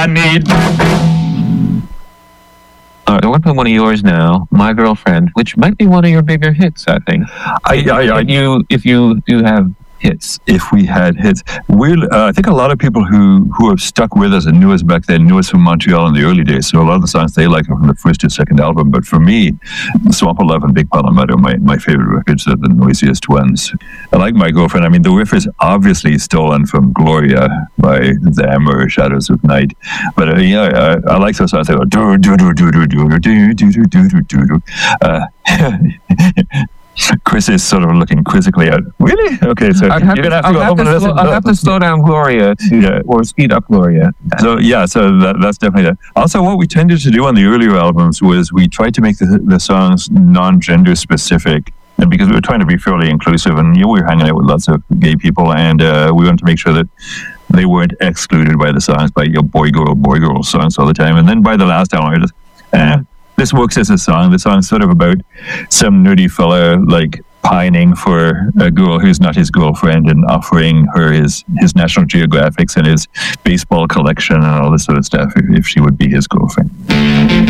need. All right, I want to play one of yours now, My Girlfriend, which might be one of your bigger hits, I think. If you do have hits. If we had hits. I think a lot of people who have stuck with us and knew us back then knew us from Montreal in the early days. So a lot of the songs they like are from the first or second album. But for me, Swamp of Love and Big Pile of Mud are my favorite records. They're the noisiest ones. I like My Girlfriend. I mean, the riff is obviously stolen from Gloria by Them or Shadows of Night. But I like those songs. They go do do do do do do do do do do do. Chris is sort of looking quizzically at. Really? Okay, so I'll have to slow down Gloria or speed up Gloria. So that's definitely that. Also, what we tended to do on the earlier albums was we tried to make the songs non-gender specific, and because we were trying to be fairly inclusive, and we were hanging out with lots of gay people, and we wanted to make sure that they weren't excluded by the songs by boy girl songs all the time. And then by the last album, I just this works as a song. The song's sort of about some nerdy fella like pining for a girl who's not his girlfriend and offering her his National Geographics and his baseball collection and all this sort of stuff if she would be his girlfriend.